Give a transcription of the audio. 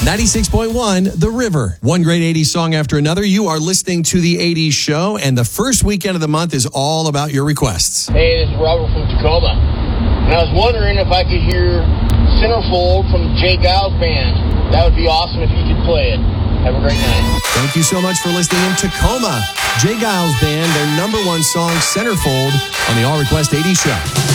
96.1 The River. One great 80s song after another. You are listening to the 80s show, and the first weekend of the month is all about your requests. Hey, this is Robert from Tacoma. And I was wondering if I could hear Centerfold from the Jay Giles Band. That would be awesome if you could play it. Have a great night. Thank you so much for listening in Tacoma. Jay Giles Band, their number one song, Centerfold, on the All Request 80s show.